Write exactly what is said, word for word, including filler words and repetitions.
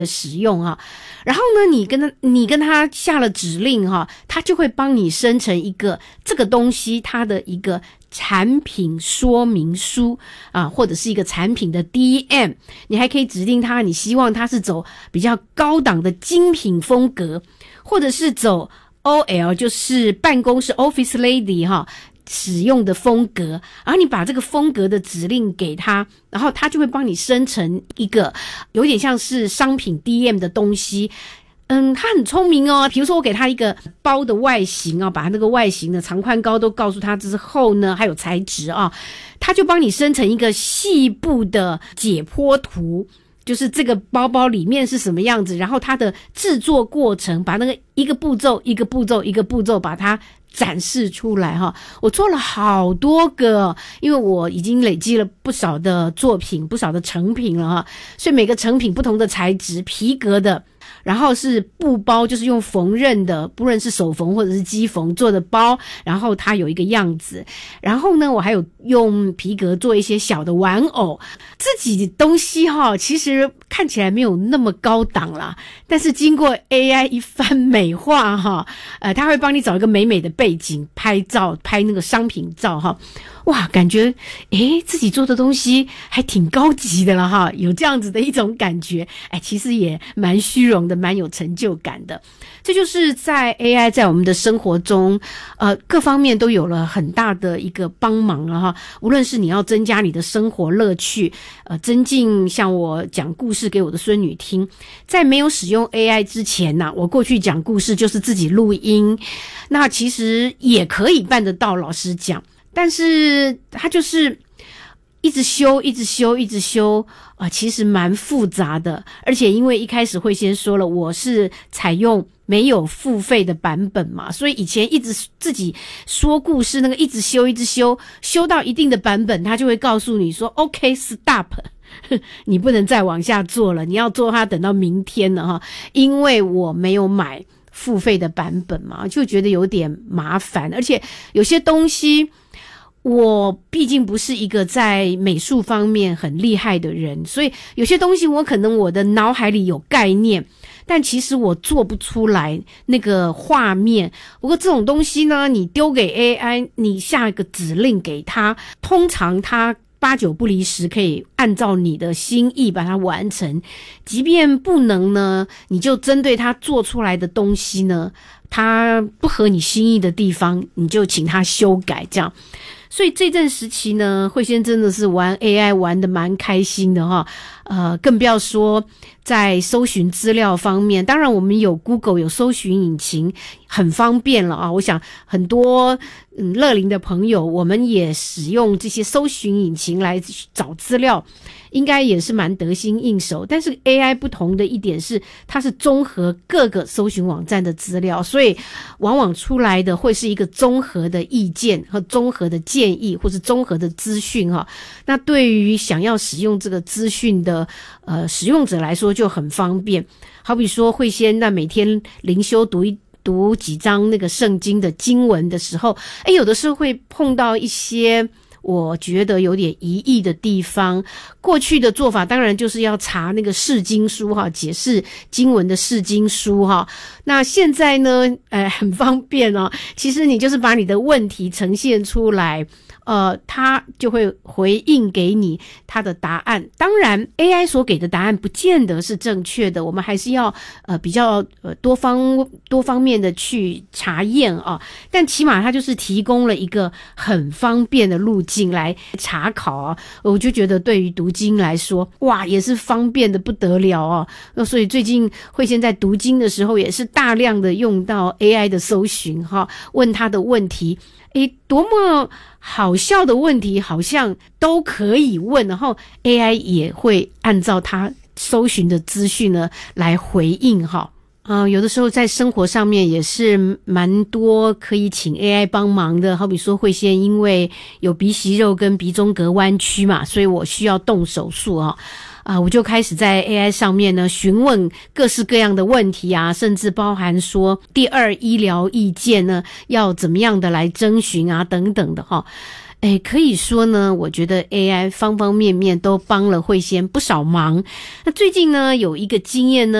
使用哈，然后呢，你跟他你跟他下了指令哈，他就会帮你生成一个这个东西它的一个产品说明书啊，或者是一个产品的 D M， 你还可以指定他，你希望他是走比较高档的精品风格，或者是走 O L， 就是办公室 Office Lady 哈。使用的风格，然后你把这个风格的指令给他，然后他就会帮你生成一个有点像是商品 D M 的东西。嗯，他很聪明哦，比如说我给他一个包的外形啊，把他那个外形的长宽高都告诉他之后呢，还有材质啊，他就帮你生成一个细部的解剖图，就是这个包包里面是什么样子，然后它的制作过程，把那个一个步骤一个步骤一个步骤把它展示出来哈。我做了好多个，因为我已经累积了不少的作品，不少的成品了哈，所以每个成品不同的材质，皮革的，然后是布包，就是用缝纫的，不论是手缝或者是机缝做的包，然后它有一个样子。然后呢，我还有用皮革做一些小的玩偶，自己东西哈，其实看起来没有那么高档啦，但是经过 A I 一番美化哈，呃，它会帮你找一个美美的背景，拍照，拍那个商品照哈。哇，感觉诶自己做的东西还挺高级的了哈，有这样子的一种感觉，哎，其实也蛮虚荣的，蛮有成就感的。这就是在 A I 在我们的生活中呃各方面都有了很大的一个帮忙了哈。无论是你要增加你的生活乐趣，呃增进像我讲故事给我的孙女听，在没有使用 A I 之前呢、啊，我过去讲故事就是自己录音，那其实也可以办得到，老实讲。但是它就是一直修一直修一直修啊、呃，其实蛮复杂的。而且因为一开始会先说了，我是采用没有付费的版本嘛，所以以前一直自己说故事那个一直修一直修，修到一定的版本，它就会告诉你说 OK stop， 你不能再往下做了，你要做它等到明天了哈，因为我没有买付费的版本嘛，就觉得有点麻烦。而且有些东西我毕竟不是一个在美术方面很厉害的人，所以有些东西我可能我的脑海里有概念，但其实我做不出来那个画面。不过这种东西呢，你丢给 A I， 你下一个指令给他，通常他八九不离十可以按照你的心意把它完成。即便不能呢，你就针对他做出来的东西呢，他不合你心意的地方，你就请他修改这样。所以这阵时期呢，慧仙真的是玩 A I 玩得蛮开心的哈，呃，更不要说在搜寻资料方面，当然我们有 Google 有搜寻引擎，很方便了啊。我想很多嗯乐龄的朋友，我们也使用这些搜寻引擎来找资料，应该也是蛮得心应手。但是 A I 不同的一点是，它是综合各个搜寻网站的资料，所以往往出来的会是一个综合的意见和综合的建议，或是综合的资讯哈。那对于想要使用这个资讯的呃使用者来说就很方便。好比说慧仙那每天灵修读一读几章那个圣经的经文的时候，诶有的时候会碰到一些我觉得有点疑义的地方。过去的做法当然就是要查那个释经书哈，解释经文的释经书哈。那现在呢呃很方便哦，其实你就是把你的问题呈现出来，呃它就会回应给你它的答案。当然 A I 所给的答案不见得是正确的，我们还是要呃比较呃多方多方面的去查验啊。但起码它就是提供了一个很方便的路径来查考啊。我就觉得对于读经来说，哇也是方便的不得了哦。那所以最近慧仙在读经的时候也是大量的用到 A I 的搜寻哈，问他的问题，诶多么好笑的问题好像都可以问，然后 A I 也会按照他搜寻的资讯呢来回应哈。嗯、呃，有的时候在生活上面也是蛮多可以请 A I 帮忙的。好比说慧仙因为有鼻息肉跟鼻中隔弯曲嘛，所以我需要动手术啊。啊、呃，我就开始在 A I 上面呢询问各式各样的问题啊，甚至包含说第二医疗意见呢要怎么样的来征询啊等等的哈。 哎，可以说呢，我觉得 A I 方方面面都帮了慧仙不少忙。那最近呢，有一个经验呢。